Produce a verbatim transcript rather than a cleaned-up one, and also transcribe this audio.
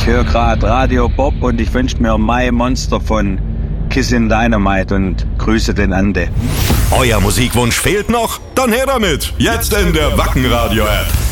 Ich höre gerade Radio Bob und ich wünsche mir My Monster von Kissin' Dynamite und grüße den Ande. Euer Musikwunsch fehlt noch? Dann her damit! Jetzt in der Wacken Radio App.